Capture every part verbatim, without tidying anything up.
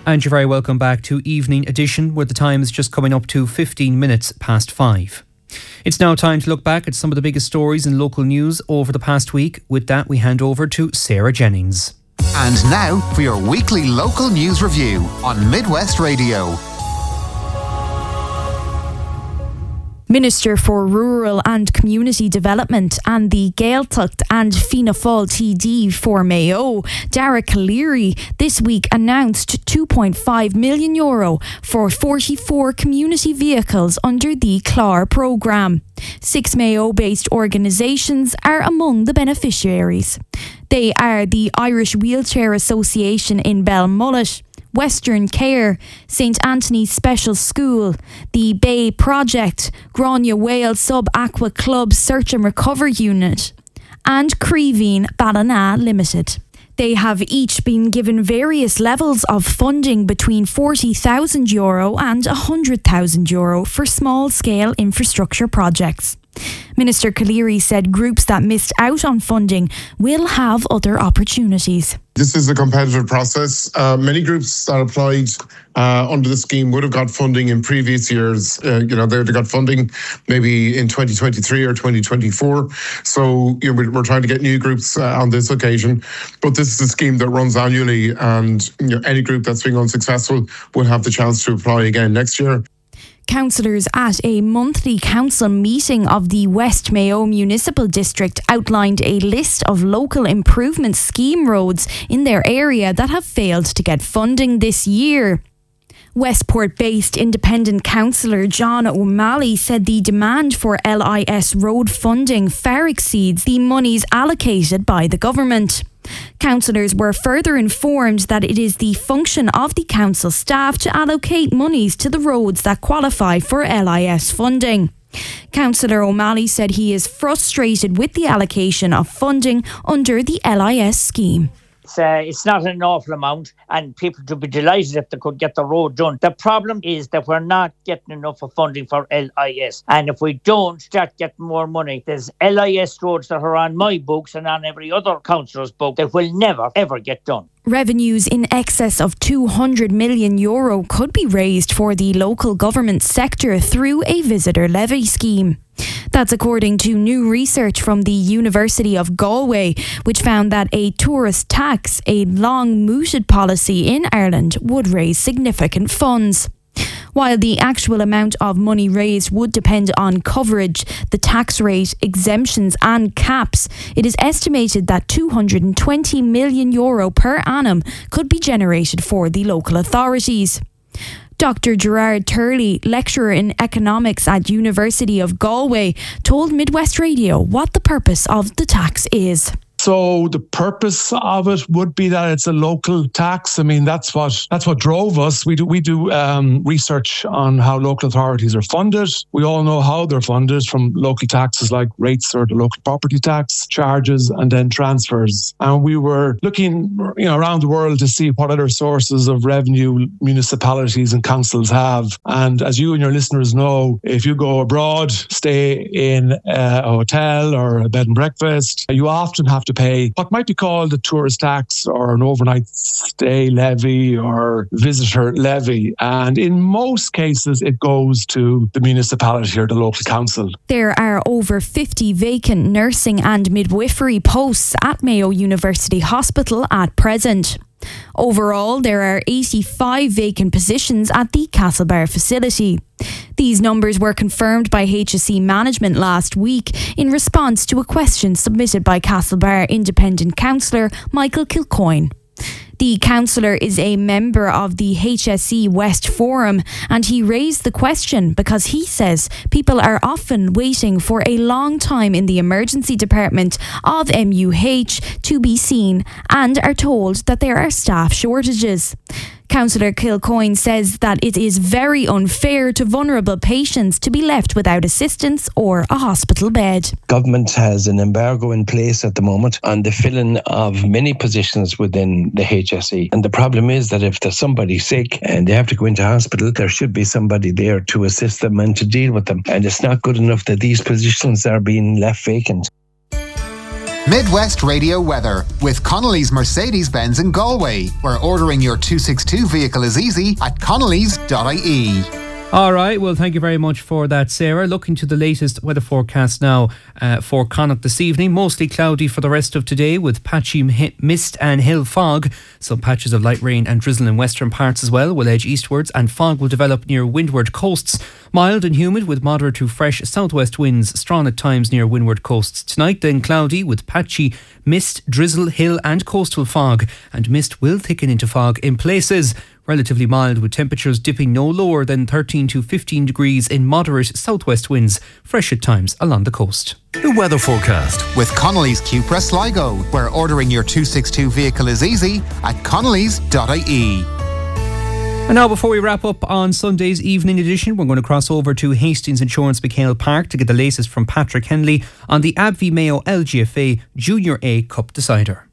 And you're very welcome back to Evening Edition, where the time is just coming up to fifteen minutes past five. It's now time to look back at some of the biggest stories in local news over the past week. With that, we hand over to Sarah Jennings. And now for your weekly local news review on Midwest Radio. Minister for Rural and Community Development and the Gaeltacht and Fianna Fáil T D for Mayo, Dara Calleary, this week announced two point five million euro for forty-four community vehicles under the C L A R programme. Six Mayo-based organisations are among the beneficiaries. They are the Irish Wheelchair Association in Belmullet, Western Care, Saint Anthony's Special School, the Bay Project, Grania Whale Sub-Aqua Club Search and Recovery Unit, and Creeveen Ballina Limited. They have each been given various levels of funding between forty thousand euro and one hundred thousand euro for small-scale infrastructure projects. Minister Calleary said groups that missed out on funding will have other opportunities. This is a competitive process. Uh, many groups that applied uh, under the scheme would have got funding in previous years. Uh, you know, they would have got funding maybe in twenty twenty-three or twenty twenty-four. So you know, we're, we're trying to get new groups uh, on this occasion. But this is a scheme that runs annually, and you know, any group that's been unsuccessful will have the chance to apply again next year. Councillors at a monthly council meeting of the West Mayo Municipal District outlined a list of local improvement scheme roads in their area that have failed to get funding this year. Westport-based independent councillor John O'Malley said the demand for L I S road funding far exceeds the monies allocated by the government. Councillors were further informed that it is the function of the council staff to allocate monies to the roads that qualify for L I S funding. Councillor O'Malley said he is frustrated with the allocation of funding under the L I S scheme. It's, uh, it's not an awful amount, and people would be delighted if they could get the road done. The problem is that we're not getting enough of funding for L I S, and if we don't start getting more money, there's L I S roads that are on my books and on every other councillor's book that will never ever get done. Revenues in excess of two hundred million euro could be raised for the local government sector through a visitor levy scheme. That's according to new research from the University of Galway, which found that a tourist tax, a long-mooted policy in Ireland, would raise significant funds. While the actual amount of money raised would depend on coverage, the tax rate, exemptions and caps, it is estimated that two hundred twenty million euro per annum could be generated for the local authorities. Doctor Gerard Turley, lecturer in economics at University of Galway, told Midwest Radio what the purpose of the tax is. So the purpose of it would be that it's a local tax. I mean, that's what that's what drove us. We do we do um, research on how local authorities are funded. We all know how they're funded, from local taxes like rates or the local property tax, charges, and then transfers. And we were looking, you know, around the world to see what other sources of revenue municipalities and councils have. And as you and your listeners know, if you go abroad, stay in a hotel or a bed and breakfast, you often have to pay what might be called a tourist tax or an overnight stay levy or visitor levy. And in most cases, it goes to the municipality or the local council. There are over fifty vacant nursing and midwifery posts at Mayo University Hospital at present. Overall, there are eighty-five vacant positions at the Castlebar facility. These numbers were confirmed by H S E management last week in response to a question submitted by Castlebar independent councillor Michael Kilcoyne. The councillor is a member of the H S E West Forum, and he raised the question because he says people are often waiting for a long time in the emergency department of M U H to be seen and are told that there are staff shortages. Councillor Kilcoyne says that it is very unfair to vulnerable patients to be left without assistance or a hospital bed. Government has an embargo in place at the moment on the filling of many positions within the H S E. And the problem is that if there's somebody sick and they have to go into hospital, there should be somebody there to assist them and to deal with them. And it's not good enough that these positions are being left vacant. Midwest Radio weather with Connolly's Mercedes-Benz in Galway, where ordering your two sixty-two vehicle is easy at connellys dot I E. All right, well, thank you very much for that, Sarah. Looking to the latest weather forecast now uh, for Connacht this evening. Mostly cloudy for the rest of today with patchy mist and hill fog. Some patches of light rain and drizzle in western parts as well will edge eastwards, and fog will develop near windward coasts. Mild and humid with moderate to fresh southwest winds, strong at times near windward coasts. Tonight then cloudy with patchy mist, drizzle, hill and coastal fog, and mist will thicken into fog in places. Relatively mild with temperatures dipping no lower than thirteen to fifteen degrees in moderate southwest winds, fresh at times along the coast. The weather forecast with Connolly's Cupra Sligo, where ordering your two sixty-two vehicle is easy at connellys dot I E. And now, before we wrap up on Sunday's evening edition, we're going to cross over to Hastings Insurance McHale Park to get the latest from Patrick Henley on the A B V Mayo L G F A Junior A Cup decider.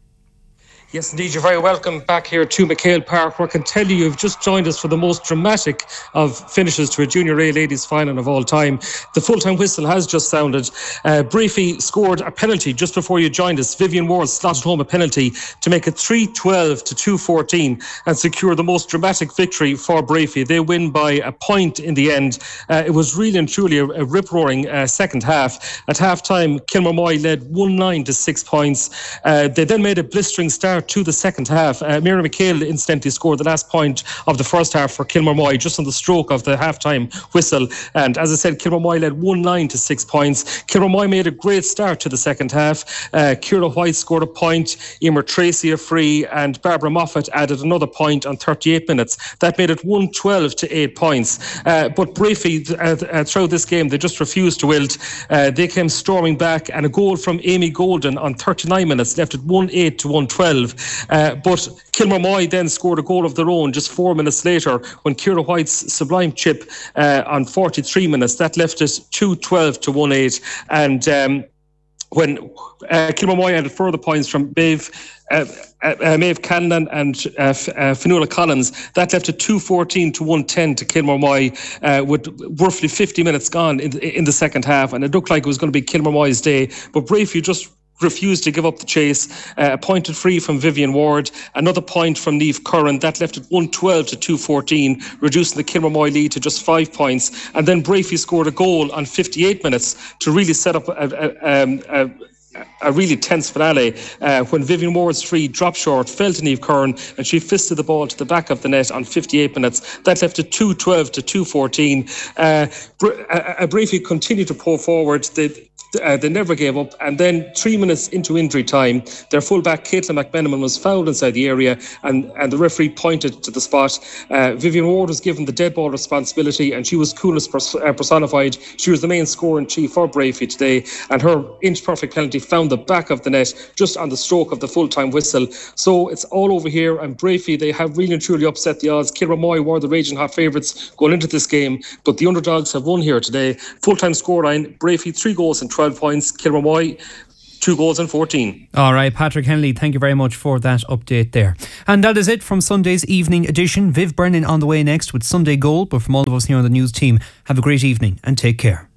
Yes, indeed, you're very welcome back here to McHale Park, where I can tell you you've just joined us for the most dramatic of finishes to a Junior A Ladies final of all time. The full-time whistle has just sounded. Uh, Briefy scored a penalty just before you joined us. Vivian Ward slotted home a penalty to make it three twelve to two fourteen and secure the most dramatic victory for Briefy. They win by a point in the end. Uh, it was really and truly a, a rip-roaring uh, second half. At half-time, Kilmarmoy led one nine to six points. Uh, they then made a blistering start to the second half. Uh, Mira McHale incidentally scored the last point of the first half for Kilmarmoy just on the stroke of the half-time whistle. And as I said, Kilmarmoy led one nine to six points. Kilmarmoy made a great start to the second half. Uh, Ciara White scored a point, Emer Tracy a free, and Barbara Moffat added another point on thirty-eight minutes. That made it one twelve to eight points. Uh, but briefly, uh, uh, throughout this game, they just refused to wilt. Uh, they came storming back, and a goal from Amy Golden on thirty-nine minutes left it one eight to one twelve. Uh, but Kilmarmoy then scored a goal of their own just four minutes later when Ciara White's sublime chip uh, on forty-three minutes. That left it two twelve to one eight. And um, when uh, Kilmarmoy added further points from Maeve, uh, uh, Maeve Canlan and uh, uh, Fionnuala Collins, that left it two fourteen to one ten to Kilmarmoy uh, with roughly fifty minutes gone in the, in the second half. And it looked like it was going to be Kilmarmoy's day. But briefly, just refused to give up the chase. Uh, a pointed free from Vivian Ward, another point from Niamh Curran. That left it one twelve to two fourteen, reducing the Kilmarmoy lead to just five points. And then Briefy scored a goal on fifty-eight minutes to really set up a, a, um, a a really tense finale uh, when Vivian Ward's free dropped short, fell to Niamh Curran, and she fisted the ball to the back of the net on fifty-eight minutes. That left it two twelve to two fourteen. Uh, a, a Briefy continued to pull forward. They, Uh, they never gave up, and then three minutes into injury time, their fullback Caitlin McMenamin was fouled inside the area, and, and the referee pointed to the spot. Uh, Vivian Ward was given the dead ball responsibility, and she was coolness pers- uh, personified. She was the main scorer in chief for Briefy today, and her inch perfect penalty found the back of the net just on the stroke of the full-time whistle. So it's all over here, and Briefy, they have really and truly upset the odds. Kilmarmoy were the raging hot favourites going into this game, but the underdogs have won here today. Full-time scoreline: Briefy three goals and twelve points, Kilmarmoy two goals and fourteen. All right, Patrick Henley, thank you very much for that update there. And that is it from Sunday's evening edition. Viv Brennan on the way next with Sunday Gold, but from all of us here on the news team, have a great evening and take care.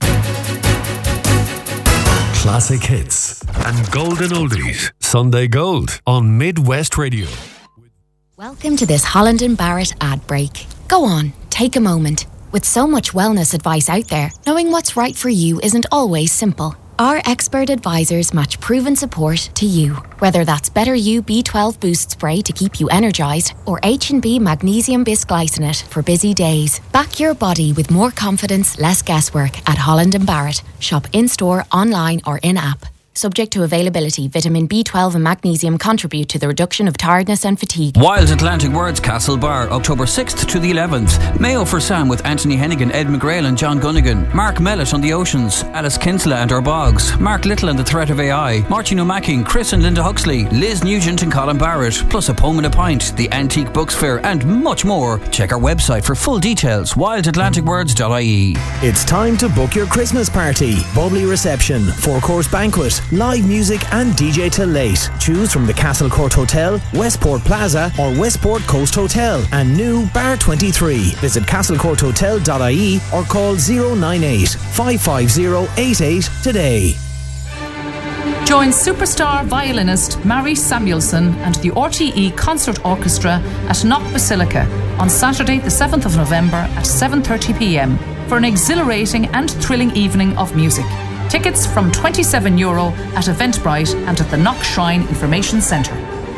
Classic hits and golden oldies. Sunday Gold on Midwest Radio. Welcome to this Holland and Barrett ad break. Go on, take a moment. With so much wellness advice out there, knowing what's right for you isn't always simple. Our expert advisors match proven support to you. Whether that's Better You B twelve Boost Spray to keep you energised, or H and B Magnesium Bisglycinate for busy days. Back your body with more confidence, less guesswork at Holland and Barrett. Shop in-store, online or in-app. Subject to availability, vitamin B twelve and magnesium contribute to the reduction of tiredness and fatigue. Wild Atlantic Words Castlebar, October sixth to the eleventh. Mayo for Sam with Anthony Hennigan, Ed McGrail and John Gunnigan. Mark Mellett on the Oceans. Alice Kinsella and Our Bogs. Mark Little and the Threat of A I. Martin O'Macking, Chris and Linda Huxley. Liz Nugent and Colin Barrett. Plus a poem and a pint. The Antique Books Fair and much more. Check our website for full details. wild atlantic words dot I E. It's time to book your Christmas party. Bubbly reception, four-course banquet, live music and D J till late. Choose from the Castle Court Hotel, Westport Plaza or Westport Coast Hotel and new Bar twenty-three. Visit castle court hotel dot I E or call zero nine eight, five five zero, eight eight today. Join superstar violinist Mary Samuelson and the R T E Concert Orchestra at Knock Basilica on Saturday the seventh of November at seven thirty p m for an exhilarating and thrilling evening of music. Tickets from twenty-seven euro at Eventbrite and at the Knock Shrine Information Centre.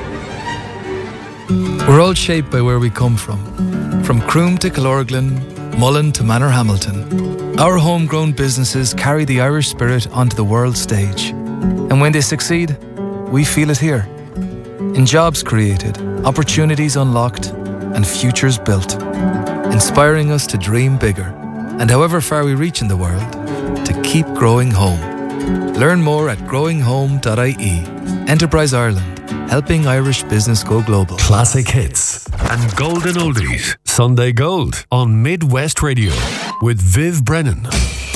We're all shaped by where we come from. From Croom to Killorglin, Mullen to Manorhamilton. Our homegrown businesses carry the Irish spirit onto the world stage. And when they succeed, we feel it here. In jobs created, opportunities unlocked, and futures built. Inspiring us to dream bigger, and however far we reach in the world, to keep growing home. Learn more at growing home dot I E. Enterprise Ireland, helping Irish business go global. Classic hits and golden oldies. Sunday Gold on Midwest Radio with Viv Brennan.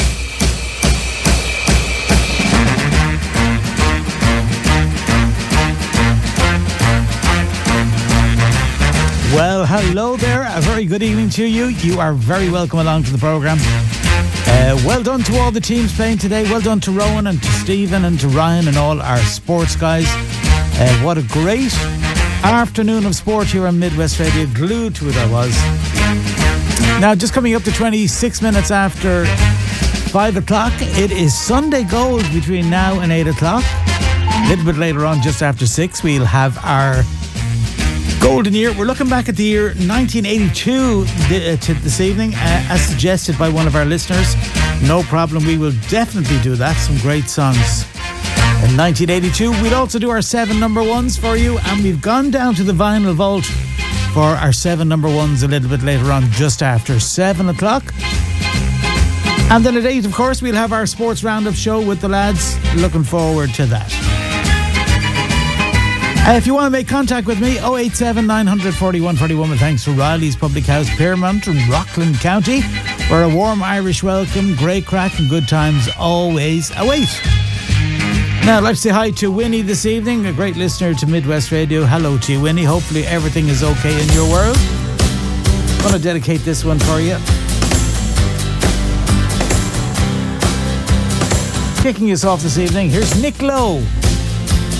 Well, hello there. A very good evening to you. You are very welcome along to the programme. Uh, well done to all the teams playing today. Well done to Rowan and to Stephen and to Ryan and all our sports guys. Uh, what a great afternoon of sport here on Midwest Radio. Glued to it I was. Now, just coming up to twenty-six minutes after five o'clock, it is Sunday Gold between now and eight o'clock. A little bit later on, just after six, we'll have our golden year. We're looking back at the year nineteen eighty-two th- to this evening, uh, as suggested by one of our listeners. No problem, we will definitely do that. Some great songs in nineteen eighty-two. We'll also do our seven number ones for you, and we've gone down to the vinyl vault for our seven number ones a little bit later on, just after seven o'clock. And then at eight, of course, we'll have our sports roundup show with the lads. Looking forward to that. Uh, if you want to make contact with me, oh eight seven, nine four one, four one with thanks to Riley's Public House, Piermont and Rockland County, where a warm Irish welcome, great crack and good times always await. Now, I'd like to say hi to Winnie this evening, a great listener to Midwest Radio. Hello to you, Winnie. Hopefully everything is okay in your world. I'm going to dedicate this one for you. Kicking us off this evening, here's Nick Lowe.